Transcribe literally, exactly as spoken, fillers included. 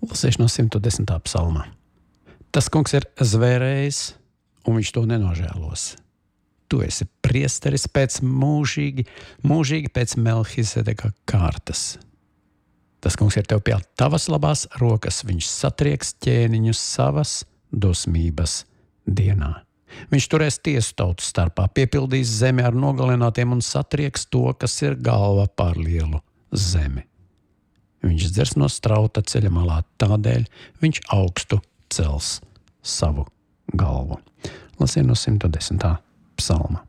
Lasīšu no simt desmitā psalma. Tas kungs ir zvērējis, un viņš to nenožēlos. Tu esi priesteris pēc mūžīgi, mūžīgi pēc Melhizedeka kārtas. Tas kungs ir tev pie tavas labās rokas, viņš satrieks ķēniņus savas dosmības dienā. Viņš turēs tiesu tautu starpā, piepildīs zemi ar nogalinātiem un satrieks to, kas ir galva pār lielu zemi. Viņš dzers no strauta ceļa malā, tādēļ viņš augstu cels savu galvu. Lasīju no simt desmitā psalma.